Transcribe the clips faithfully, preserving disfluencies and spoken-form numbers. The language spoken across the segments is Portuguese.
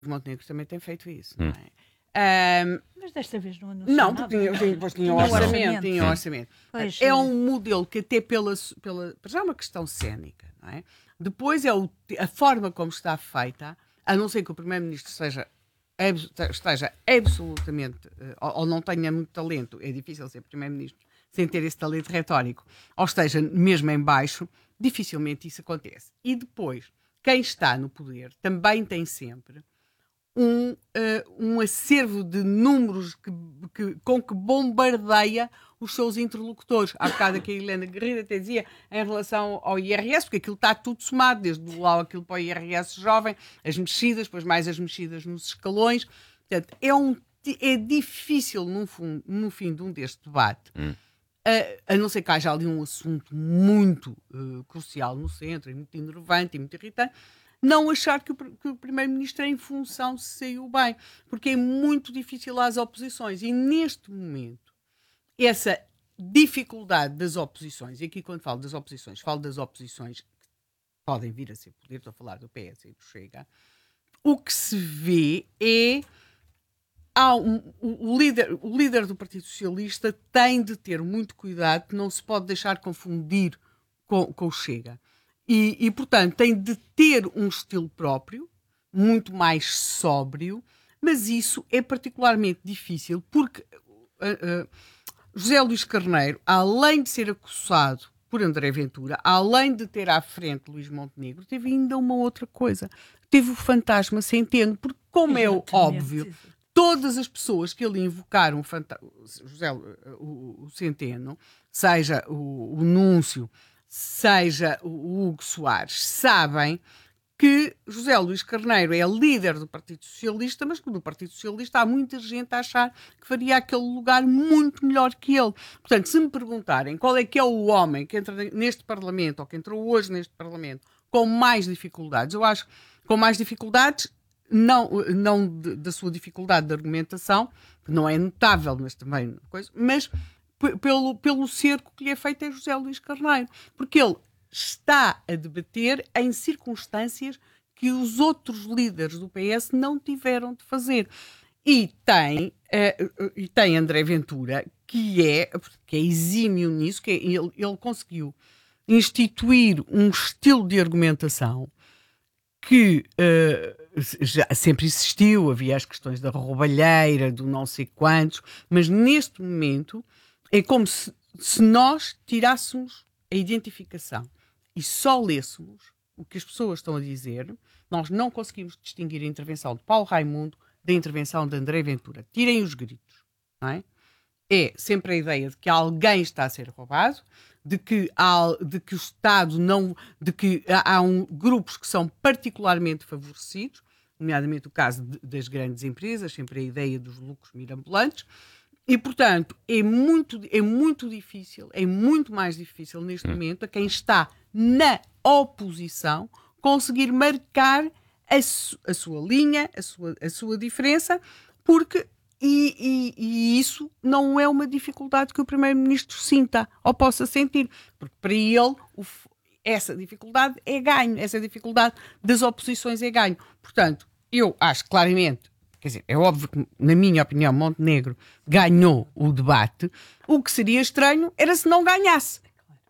Montenegro também tem feito isso, hum. não é? Um, Mas desta vez não anunciou Não, nada. porque tinha, tinha, tinha um orçamento. Tinha um orçamento. Pois, é um modelo que até pela, pela... Já é uma questão cénica, não é? Depois é o, a forma como está feita, a não ser que o Primeiro-Ministro seja, esteja absolutamente, ou, ou não tenha muito talento, é difícil ser Primeiro-Ministro sem ter esse talento retórico, ou esteja mesmo em baixo, dificilmente isso acontece. E depois, quem está no poder também tem sempre um, uh, um acervo de números que, que, com que bombardeia os seus interlocutores. Há bocado que a Helena Guerreiro até dizia em relação ao I R S, porque aquilo está tudo somado, desde lá aquilo para o I R S jovem, as mexidas, depois mais as mexidas nos escalões. Portanto, é, um, é difícil, no, fundo, no fim de um deste debate, hum. a, a não ser que haja ali um assunto muito uh, crucial no centro, e muito enervante e muito irritante, não achar que o, que o Primeiro-Ministro em função se saiu bem, porque é muito difícil às oposições, e neste momento essa dificuldade das oposições, e aqui quando falo das oposições, falo das oposições que podem vir a ser poder, estou a falar do P S e do Chega, o que se vê é há um, o, o, líder, o líder do Partido Socialista tem de ter muito cuidado, que não se pode deixar confundir com, com o Chega. E, e, portanto, tem de ter um estilo próprio, muito mais sóbrio, mas isso é particularmente difícil porque uh, uh, José Luís Carneiro, além de ser acusado por André Ventura, além de ter à frente Luís Montenegro, teve ainda uma outra coisa. Teve o fantasma Centeno, porque, como é óbvio, todas as pessoas que ali invocaram o, fanta- José, o, o Centeno, seja o, o Núncio, seja o Hugo Soares, sabem que José Luís Carneiro é líder do Partido Socialista, mas que no Partido Socialista há muita gente a achar que faria aquele lugar muito melhor que ele. Portanto, se me perguntarem qual é que é o homem que entra neste Parlamento, ou que entrou hoje neste Parlamento, com mais dificuldades, eu acho que com mais dificuldades, não, não de, da sua dificuldade de argumentação, que não é notável, mas também coisa, mas p- pelo, pelo cerco que lhe é feito a José Luís Carneiro. Porque ele está a debater em circunstâncias que os outros líderes do P S não tiveram de fazer. E tem, uh, e tem André Ventura, que é, que é exímio nisso, que é, ele, ele conseguiu instituir um estilo de argumentação que uh, já sempre existiu, havia as questões da roubalheira, do não sei quantos, mas neste momento é como se, se nós tirássemos a identificação e só lêssemos o que as pessoas estão a dizer, nós não conseguimos distinguir a intervenção de Paulo Raimundo da intervenção de André Ventura. Tirem os gritos, não é? É sempre a ideia de que alguém está a ser roubado, de que, há, de que o Estado não... de que há, há um, grupos que são particularmente favorecidos, nomeadamente o caso de, das grandes empresas, sempre a ideia dos lucros mirabolantes, e, portanto, é muito, é muito difícil, é muito mais difícil neste momento a quem está na oposição conseguir marcar a, su, a sua linha, a sua, a sua diferença, porque... E, e, e isso não é uma dificuldade que o Primeiro-Ministro sinta ou possa sentir, porque para ele o, essa dificuldade é ganho, essa dificuldade das oposições é ganho. Portanto, eu acho claramente, quer dizer, é óbvio que, na minha opinião, Montenegro ganhou o debate. O que seria estranho era se não ganhasse.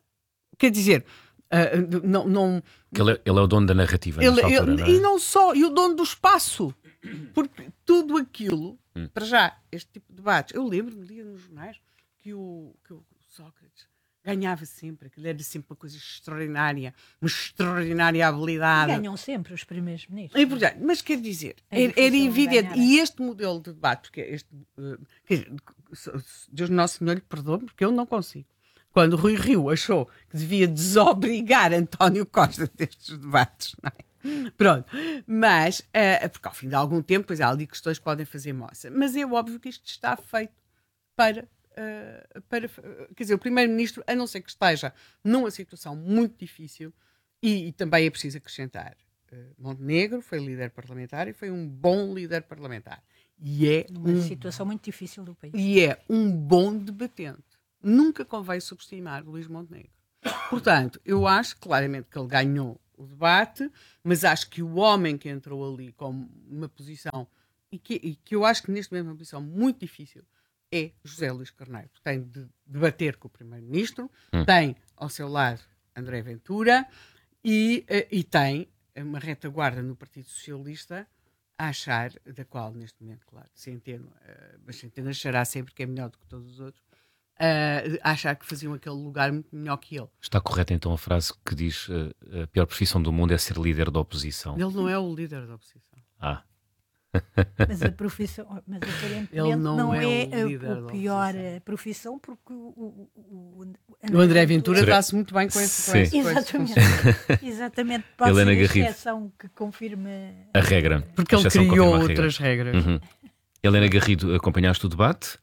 Quer dizer, uh, não... não ele, é, ele é o dono da narrativa ele, nesta altura, ele, não é? E não só, e o dono do espaço. Porque tudo aquilo, hum. para já, este tipo de debates, eu lembro-me, lia nos jornais, que o, que o Sócrates ganhava sempre, aquilo era sempre uma coisa extraordinária, uma extraordinária habilidade. Ganham sempre os primeiros ministros. E, portanto, mas quer dizer, é era, era evidente, ganhar, e este modelo de debate, porque este, uh, quer dizer, Deus Nosso Senhor lhe perdoe, porque eu não consigo. Quando Rui Rio achou que devia desobrigar António Costa destes debates, não é? Pronto, mas, uh, porque ao fim de algum tempo, pois há ali questões que podem fazer moça, mas é óbvio que isto está feito para, uh, para uh, quer dizer, o Primeiro-Ministro, a não ser que esteja numa situação muito difícil, e, e também é preciso acrescentar, uh, Montenegro foi líder parlamentar e foi um bom líder parlamentar. E é uma um, situação muito difícil do país. E é um bom debatente. Nunca convém subestimar Luís Montenegro. Portanto, eu acho claramente que ele ganhou o debate, mas acho que o homem que entrou ali com uma posição, e que, e que eu acho que neste momento é uma posição muito difícil, é José Luís Carneiro. Tem de debater com o Primeiro-Ministro, hum. tem ao seu lado André Ventura e, e tem uma retaguarda no Partido Socialista a achar, da qual neste momento, claro, Centeno, uh, mas Centeno achará sempre que é melhor do que todos os outros, uh, a achar que faziam aquele lugar muito melhor que ele. Está correta então a frase que diz uh, a pior profissão do mundo é ser líder da oposição? Ele não é o líder da oposição. Ah. Mas a profissão, mas aparentemente ele não, não é, é o a pior profissão, porque o, o, o, o André Ventura está-se muito bem com esse, com esse Exatamente. Exatamente. Pode Helena ser a Garrido. exceção que confirma a regra. Porque ele criou outras regras. Uhum. Helena Garrido, acompanhaste o debate?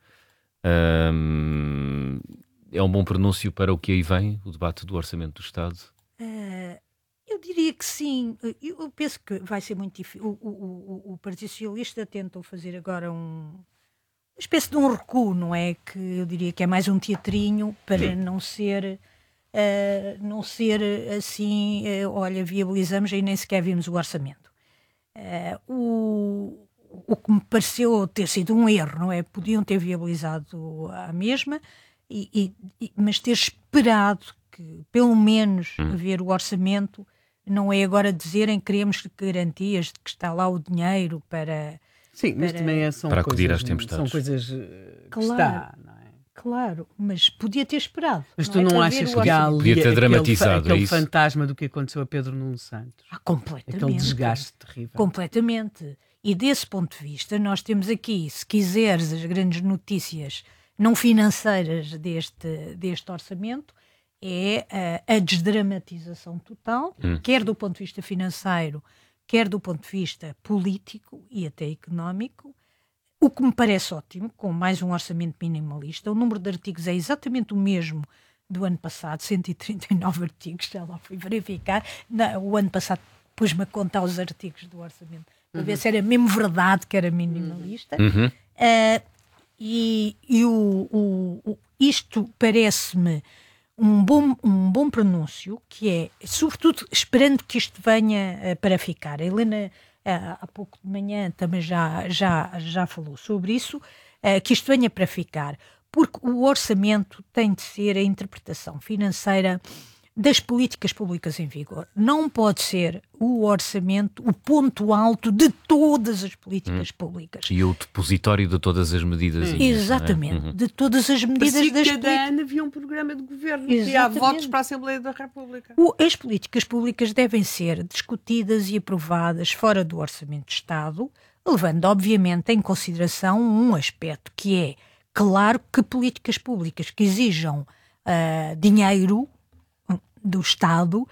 Um, é um bom pronúncio para o que aí vem, o debate do Orçamento do Estado? Uh, eu diria que sim. Eu penso que vai ser muito difícil. O, o, o, o Partido Socialista tentou fazer agora um, uma espécie de um recuo, não é? Que eu diria que é mais um teatrinho para sim. não ser... Uh, não ser assim, uh, olha, viabilizamos e nem sequer vimos o orçamento. Uh, o, o que me pareceu ter sido um erro, não é? Podiam ter viabilizado a mesma, e, e, mas ter esperado que pelo menos hum. ver o orçamento, não é agora dizerem que queremos garantias de que está lá o dinheiro para... Sim, mas para, também é, são, para coisas, acudir às tempestades. São coisas que claro. está, não é? Claro, mas podia ter esperado. Mas não tu é? não Para achas ver que há o ali podia ter aquele, dramatizado, aquele é isso? fantasma do que aconteceu a Pedro Nuno Santos? Ah, completamente. Aquele desgaste terrível. Completamente. E desse ponto de vista, nós temos aqui, se quiseres, as grandes notícias não financeiras deste, deste orçamento, é a, a desdramatização total, hum. quer do ponto de vista financeiro, quer do ponto de vista político e até económico. O que me parece ótimo, com mais um orçamento minimalista. O número de artigos é exatamente o mesmo do ano passado, cento e trinta e nove artigos, já lá fui verificar. Não, o ano passado pus-me a contar os artigos do orçamento, para uhum. ver se era mesmo verdade que era minimalista. Uhum. Uh, e e o, o, o, isto parece-me um bom, um bom pronúncio, que é, sobretudo, esperando que isto venha uh, para ficar. A Helena... há pouco de manhã também já, já, já falou sobre isso, uh, que isto venha para ficar, porque o orçamento tem de ser a interpretação financeira das políticas públicas em vigor. Não pode ser o orçamento o ponto alto de todas as políticas hum. públicas. E o depositório de todas as medidas. Exatamente, é? uhum. de todas as medidas Parecia das cada políticas. ano havia um programa de governo que há votos para a Assembleia da República. O, as políticas públicas devem ser discutidas e aprovadas fora do Orçamento de Estado, levando obviamente em consideração um aspecto que é, claro que políticas públicas que exijam uh, dinheiro do Estado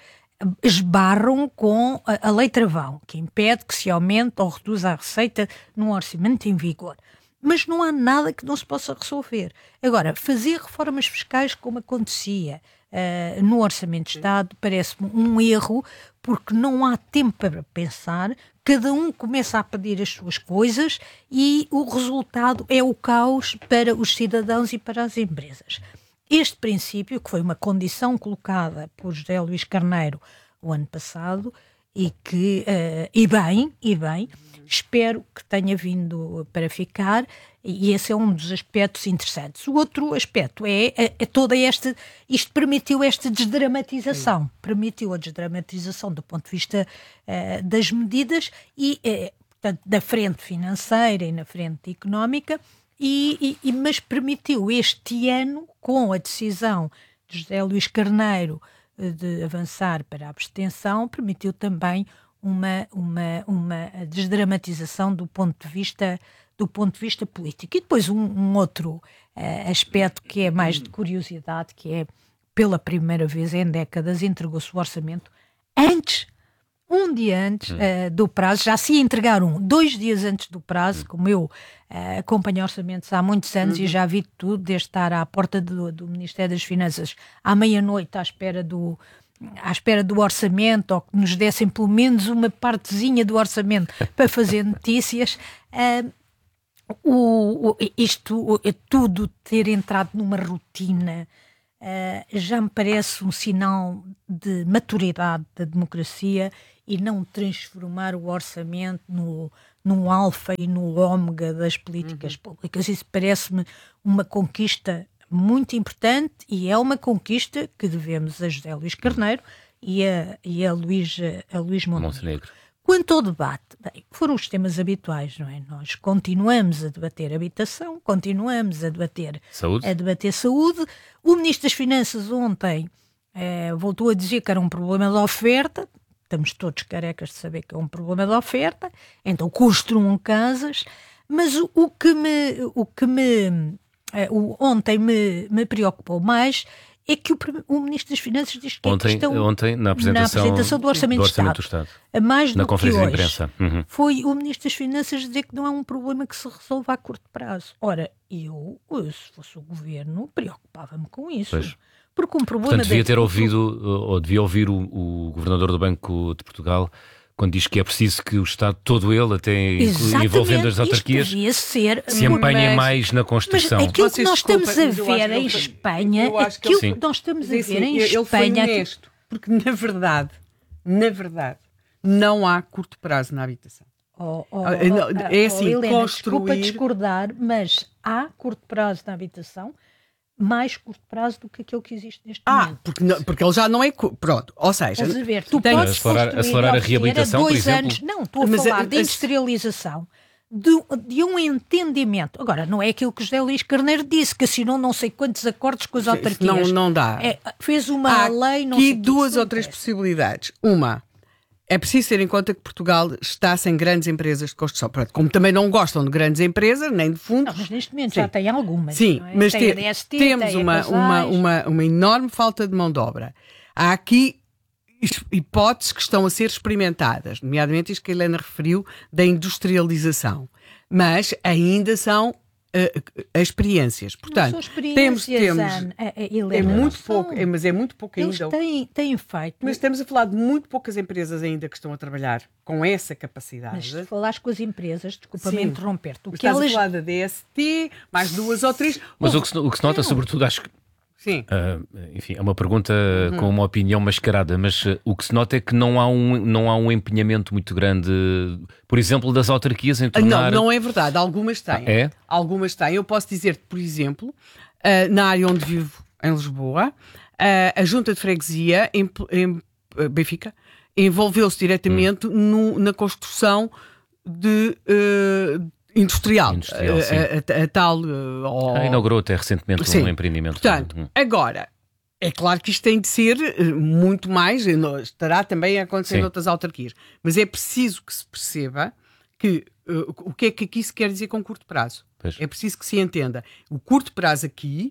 esbarram com a, a lei travão, que impede que se aumente ou reduza a receita num orçamento em vigor. Mas não há nada que não se possa resolver. Agora, fazer reformas fiscais como acontecia uh, no Orçamento de Estado parece-me um erro, porque não há tempo para pensar, cada um começa a pedir as suas coisas e o resultado é o caos para os cidadãos e para as empresas. Este princípio, que foi uma condição colocada por José Luís Carneiro o ano passado, e que, uh, e bem, e bem, espero que tenha vindo para ficar, e esse é um dos aspectos interessantes. O outro aspecto é, é, é toda esta, isto permitiu esta desdramatização, Sim. permitiu a desdramatização do ponto de vista uh, das medidas, e, uh, portanto, da frente financeira e na frente económica, E, e, mas permitiu este ano, com a decisão de José Luís Carneiro de avançar para a abstenção, permitiu também uma, uma, uma desdramatização do ponto de vista, do ponto de vista político. E depois um, um outro uh, aspecto que é mais de curiosidade, que é, pela primeira vez em décadas, entregou-se o orçamento antes Um dia antes uh, do prazo, já se ia entregar um, dois dias antes do prazo, como eu uh, acompanho orçamentos há muitos anos uhum. e já vi tudo, desde estar à porta do, do Ministério das Finanças à meia-noite à espera do, à espera do orçamento, ou que nos dessem pelo menos uma partezinha do orçamento para fazer notícias. Uh, o, o, isto, o, tudo ter entrado numa rotina uh, já me parece um sinal de maturidade da democracia e não transformar o orçamento no, no alfa e no ômega das políticas uhum. públicas. Isso parece-me uma conquista muito importante e é uma conquista que devemos a José Luís Carneiro e a, e a Luís, a Luís Montenegro. Montenegro. Quanto ao debate, bem, foram os temas habituais, não é? Nós continuamos a debater habitação, continuamos a debater saúde. A debater saúde. O Ministro das Finanças ontem eh, voltou a dizer que era um problema de oferta. Estamos todos carecas de saber que é um problema de oferta. Então construam casas. Mas o, o que me... O que me eh, o, ontem me, me preocupou mais é que o, o Ministro das Finanças diz que ontem, é questão, ontem na apresentação, na apresentação do Orçamento, do orçamento do Estado, Estado, mais na do conferência que de hoje, imprensa, uhum. foi o Ministro das Finanças dizer que não é um problema que se resolva a curto prazo. Ora, eu, se fosse o Governo, preocupava-me com isso. Pois. Porque um problema... Portanto, devia de... ter ouvido, ou devia ouvir o, o Governador do Banco de Portugal quando diz que é preciso que o Estado, todo ele, até envolvendo as autarquias, ser, se empenhe mas, mais na construção. Mas aquilo que nós estamos a ver em Espanha, aquilo que nós estamos a ver em Espanha... Ele foi honesto, porque na verdade, na verdade, não há curto prazo na habitação. Oh, oh, é assim, oh, Helena, construir... Desculpa discordar, mas há curto prazo na habitação, mais curto prazo do que aquele que existe neste ah, momento. Ah, porque, não, porque ele já não é... Pronto, ou seja... Estás a ver, tu tem, podes acelerar, acelerar a reabilitação, dois por exemplo? Anos, não, estou a mas falar a, de industrialização, de, de um entendimento. Agora, não é aquilo que José Luís Carneiro disse, que assinou não sei quantos acordos com as autarquias. Não, não dá. É, fez uma Há lei... Não aqui sei duas que ou três possibilidades. Uma... É preciso ter em conta que Portugal está sem grandes empresas de construção. Como também não gostam de grandes empresas, nem de fundos. Não, mas neste momento sim. já tem algumas. Sim, não é? mas tem te, a D S T, temos tem uma, uma, uma, uma enorme falta de mão de obra. Há aqui hipóteses que estão a ser experimentadas, nomeadamente isto que a Helena referiu, da industrialização. Mas ainda são uh, experiências. Portanto, experiências, temos, temos Ana, a, a Helena, é muito são, pouco, é, mas é muito pouco eles ainda. Têm, têm feito. Mas estamos a falar de muito poucas empresas ainda que estão a trabalhar com essa capacidade. Mas se falares com as empresas, desculpa-me interromper-te. O que estás elas... a falar da D S T, mais duas ou três. Mas o que, se, o que se nota, não. sobretudo, acho que Sim. Uh, enfim, é uma pergunta uhum. com uma opinião mascarada, mas uh, o que se nota é que não há, um, não há um empenhamento muito grande, por exemplo, das autarquias em tornar... Não, não é verdade. Algumas têm. Ah, é? Algumas têm. Eu posso dizer-te, por exemplo, uh, na área onde vivo, em Lisboa, uh, a Junta de Freguesia, em, em uh, Benfica, envolveu-se diretamente hum. no, na construção de... Uh, Industrial, Industrial a, a, a, a tal... Uh, oh... Inaugurou até recentemente sim. um empreendimento. Portanto, hum. agora, é claro que isto tem de ser uh, muito mais, estará também a acontecer noutras autarquias, mas é preciso que se perceba que uh, o que é que aqui se quer dizer com curto prazo. Pois. É preciso que se entenda. O curto prazo aqui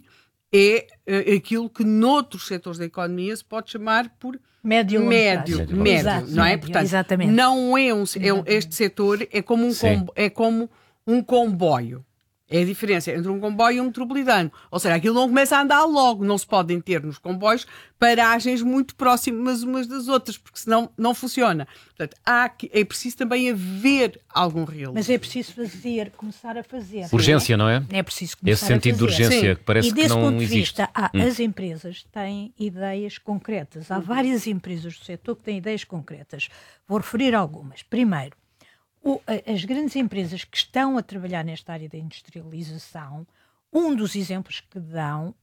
é uh, aquilo que noutros setores da economia se pode chamar por... Médio, médio, médio, médio Exato, não é? Médio, Portanto, exatamente. não é um, é, este setor é como um combo, é como um comboio. É a diferença entre um comboio e um metropolitano. Ou seja, aquilo não começa a andar logo. Não se podem ter nos comboios paragens muito próximas umas das outras, porque senão não funciona. Portanto, há que, é preciso também haver algum realismo. Mas é preciso fazer, começar a fazer. Urgência, não é? É preciso começar Esse sentido a fazer. de urgência Sim. que parece e desse que não ponto de existe. Vista, há, hum. as empresas têm ideias concretas. Há várias empresas do setor que têm ideias concretas. Vou referir algumas. Primeiro, O, as grandes empresas que estão a trabalhar nesta área da industrialização, um dos exemplos que dão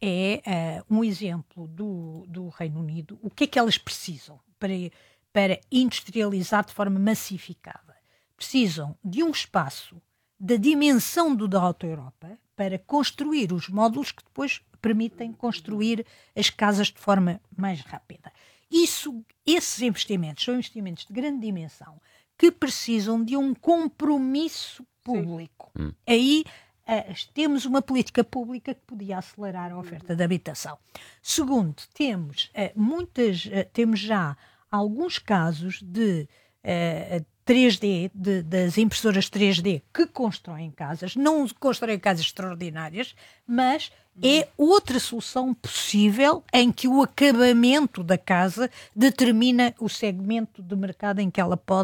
é uh, um exemplo do, do Reino Unido. O que é que elas precisam para, para industrializar de forma massificada? Precisam de um espaço da dimensão do da Alta Europa para construir os módulos que depois permitem construir as casas de forma mais rápida. Isso, esses investimentos são investimentos de grande dimensão que precisam de um compromisso público. Hum. Aí uh, temos uma política pública que podia acelerar a oferta de habitação. Segundo, temos, uh, muitas, uh, temos já alguns casos de uh, três D, de, das impressoras três D que constroem casas, não constroem casas extraordinárias, mas é outra solução possível em que o acabamento da casa determina o segmento de mercado em que ela pode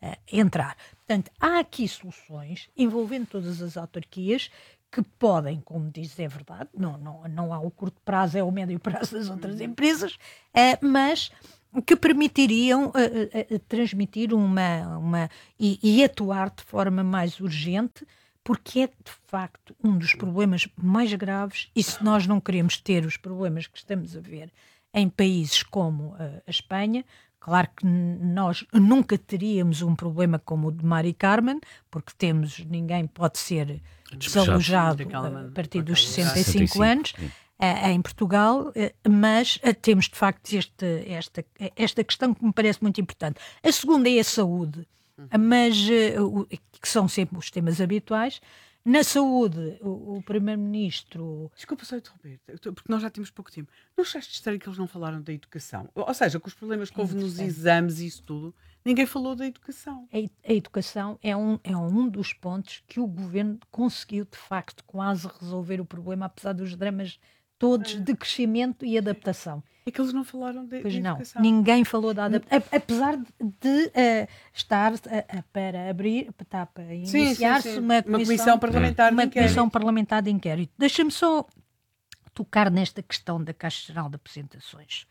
uh, entrar. Portanto, há aqui soluções envolvendo todas as autarquias que podem, como diz, é verdade, não, não, não há o curto prazo, é o médio prazo das outras empresas, uh, mas que permitiriam uh, uh, uh, transmitir uma, uma e, e atuar de forma mais urgente, porque é de facto um dos problemas mais graves, e se nós não queremos ter os problemas que estamos a ver em países como uh, a Espanha, claro que nós nunca teríamos um problema como o de Mari Carmen, porque temos, ninguém pode ser desalojado a partir dos sessenta e cinco anos uh, em Portugal, uh, mas uh, temos de facto este, esta, esta questão que me parece muito importante. A segunda é a saúde, mas uh, que são sempre os temas habituais. Na saúde, o, o Primeiro-Ministro... Desculpa só interromper, porque nós já temos pouco tempo. Não achaste estranho que eles não falaram da educação? Ou seja, com os problemas que houve nos exames e isso tudo, ninguém falou da educação. A, a educação é um, é um dos pontos que o Governo conseguiu, de facto, quase resolver o problema, apesar dos dramas todos de crescimento e adaptação. É que eles não falaram de, pois de não, educação. Ninguém falou da adaptação, apesar de, de uh, estar uh, uh, para abrir, está para iniciar-se uma, uma comissão parlamentar uma de inquérito. comissão parlamentar de inquérito. Deixa-me só tocar nesta questão da Caixa Geral de Apresentações.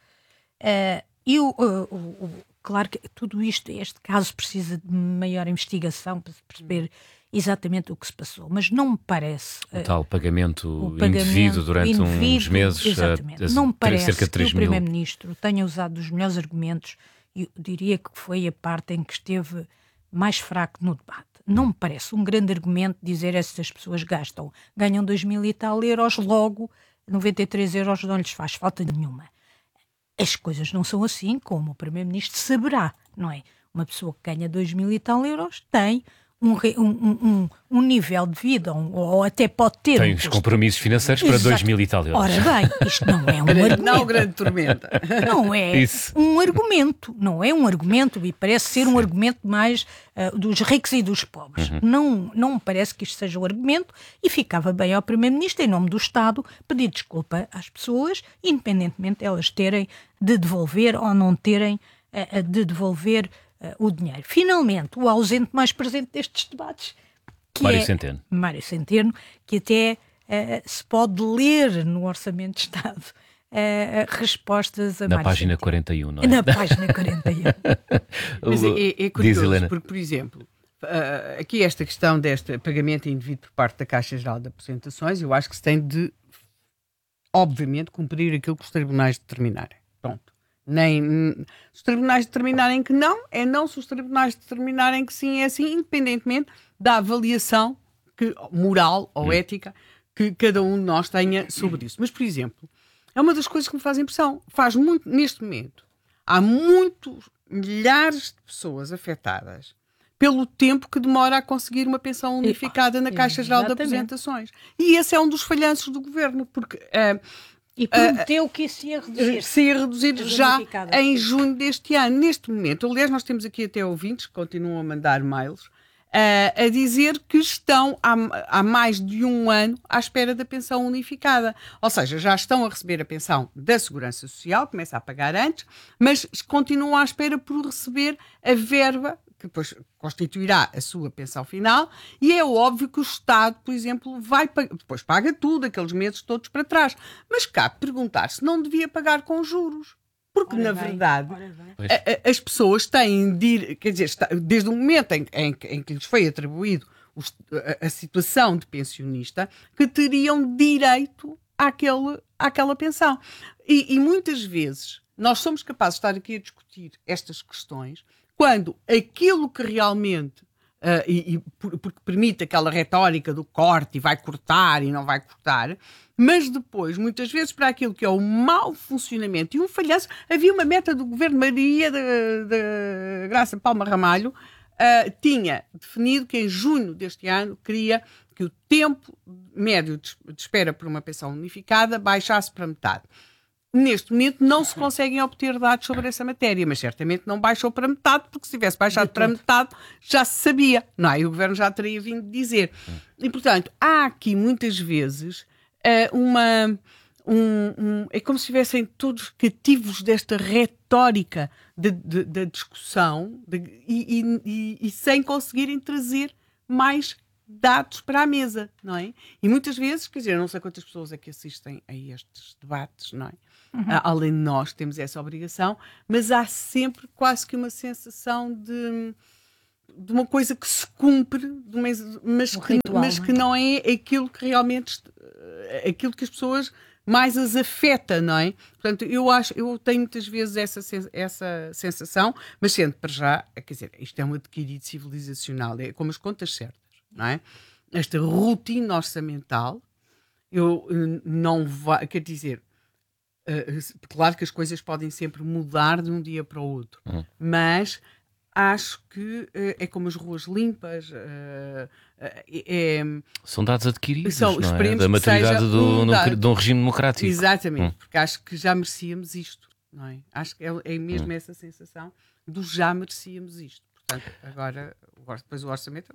Uh, eu, uh, uh, uh, claro que tudo isto, este caso precisa de maior investigação para se perceber exatamente o que se passou, mas não me parece... O tal pagamento, o pagamento indevido durante indevido, uns meses, exatamente. A, a, não me parece cerca de três que o mil. Primeiro-Ministro tenha usado os melhores argumentos, e eu diria que foi a parte em que esteve mais fraco no debate. Não me parece um grande argumento dizer essas pessoas gastam, ganham dois mil e tal euros, logo noventa e três euros não lhes faz falta nenhuma. As coisas não são assim, como o Primeiro-Ministro saberá, não é? Uma pessoa que ganha dois mil e tal euros tem um, um, um, um nível de vida, um, ou até pode ter... Tem um os compromissos financeiros para dois mil e tal euros. Ora bem, isto não é um argumento. Não, grande tormenta. Não é Isso. um argumento, não é um argumento, e parece ser um argumento mais uh, dos ricos e dos pobres. Uhum. Não, não me parece que isto seja um argumento, e ficava bem ao Primeiro-Ministro, em nome do Estado, pedir desculpa às pessoas, independentemente de elas terem de devolver ou não terem uh, de devolver uh, o dinheiro. Finalmente, o ausente mais presente destes debates, que Mário é Centeno. Mário Centeno, que até uh, se pode ler no Orçamento de Estado uh, respostas a Na Mário página Centeno. quarenta e um, não é? Na página quarenta e um. Mas é, é curioso, Diz, Helena. porque, por exemplo, uh, aqui esta questão deste pagamento indevido por parte da Caixa Geral de Apresentações, eu acho que se tem de, obviamente, cumprir aquilo que os tribunais determinarem. Pronto. Nem, se os tribunais determinarem que não, é não. Se os tribunais determinarem que sim, é sim, independentemente da avaliação que, moral ou ética que cada um de nós tenha sobre isso. Mas, por exemplo, é uma das coisas que me faz impressão. Faz muito, neste momento, há muitos, milhares de pessoas afetadas pelo tempo que demora a conseguir uma pensão unificada na Caixa Geral de Apresentações. E esse é um dos falhanços do governo, porque... Uh, E prometeu uh, que isso ia reduzir. Se ia reduzir já em junho deste ano. Neste momento, aliás, nós temos aqui até ouvintes que continuam a mandar mails uh, a dizer que estão há, há mais de um ano à espera da pensão unificada. Ou seja, já estão a receber a pensão da Segurança Social, começa a pagar antes, mas continuam à espera por receber a verba que depois constituirá a sua pensão final, e é óbvio que o Estado, por exemplo, vai depois paga tudo, aqueles meses todos para trás. Mas cabe perguntar se não devia pagar com juros. Porque, ora na bem, verdade, a, a, as pessoas têm de ir, quer dizer, está, desde o momento em, em, em que lhes foi atribuído os, a, a situação de pensionista, que teriam direito àquele, àquela pensão. E, e muitas vezes nós somos capazes de estar aqui a discutir estas questões quando aquilo que realmente, uh, e, e porque permite aquela retórica do corte, e vai cortar e não vai cortar, mas depois, muitas vezes, para aquilo que é o mau funcionamento e um falhanço, havia uma meta do governo Maria de, de Graça Palma Ramalho, uh, tinha definido que em junho deste ano queria que o tempo médio de, de espera por uma pensão unificada baixasse para metade. Neste momento não se conseguem obter dados sobre essa matéria, mas certamente não baixou para metade, porque se tivesse baixado para metade já se sabia, não é? E o governo já teria vindo dizer. E, portanto, há aqui muitas vezes uh, uma, um, um, é como se estivessem todos cativos desta retórica da de, de, de discussão de, e, e, e, e sem conseguirem trazer mais dados para a mesa, não é? E muitas vezes, quer dizer, eu não sei quantas pessoas é que assistem a estes debates, não é? Uhum. Além de nós, temos essa obrigação, mas há sempre quase que uma sensação de, de uma coisa que se cumpre, de uma, mas, um que, ritual, mas não é? que não é aquilo que realmente, aquilo que as pessoas mais as afeta, não é? Portanto, eu acho, eu tenho muitas vezes essa, essa sensação, mas sendo para já, quer dizer, isto é um adquirido civilizacional, é como as contas certas. Não é? Esta rotina orçamental, eu não vai, quer dizer, uh, claro que as coisas podem sempre mudar de um dia para o outro, uhum. mas acho que uh, é como as ruas limpas, uh, uh, é, são dados adquiridos, são, não é? Da maturidade do, um no, de um regime democrático. Exatamente, uhum. porque acho que já merecíamos isto, não é? Acho que é, é mesmo uhum. essa sensação do já merecíamos isto. Portanto, agora, depois o orçamento...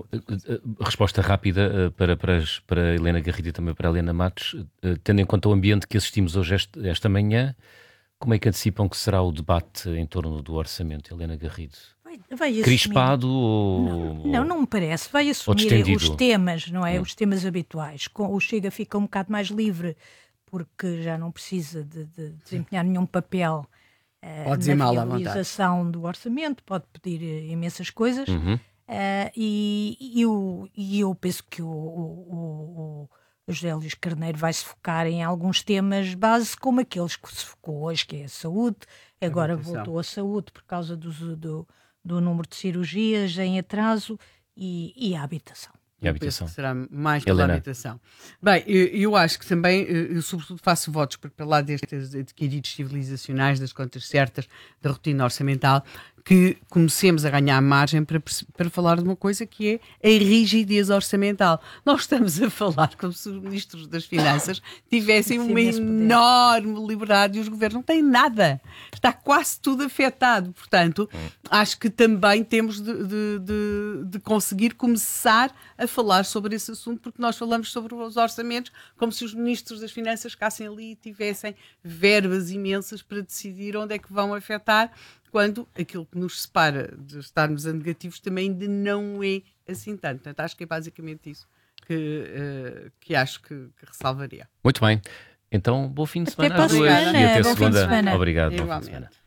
Resposta rápida para, para, para Helena Garrido e também para a Helena Matos. Tendo em conta o ambiente que assistimos hoje esta, esta manhã, como é que antecipam que será o debate em torno do orçamento, Helena Garrido? Vai, vai Crispado ou... Não, não, não me parece. Vai assumir os temas, não é? Hum. Os temas habituais. O Chega fica um bocado mais livre porque já não precisa de, de desempenhar nenhum papel uh, na realização do orçamento, pode pedir imensas coisas. Uhum. Uh, e, e, eu, e eu penso que o, o, o, o José Luís Carneiro vai se focar em alguns temas base, como aqueles que se focou hoje, que é a saúde. Agora a voltou a saúde por causa do, do, do número de cirurgias em atraso e, e a habitação. E a habitação. Que será mais pela Helena. Habitação. Bem, eu, eu acho que também, eu sobretudo faço votos por lá destes adquiridos civilizacionais, das contas certas, da rotina orçamental, que comecemos a ganhar margem para, para falar de uma coisa que é a rigidez orçamental. Nós estamos a falar como se os ministros das Finanças tivessem uma enorme liberdade e os governos não têm nada. Está quase tudo afetado. Portanto, acho que também temos de, de, de, de conseguir começar a falar sobre esse assunto, porque nós falamos sobre os orçamentos como se os ministros das Finanças ficassem ali e tivessem verbas imensas para decidir onde é que vão afetar, quando aquilo que nos separa de estarmos a negativos também ainda não é assim tanto. Portanto, acho que é basicamente isso que, uh, que acho que, que ressalvaria. Muito bem. Então, bom fim de semana às duas e até bom segunda. Fim de semana. Obrigado. Igualmente. Bom fim de semana.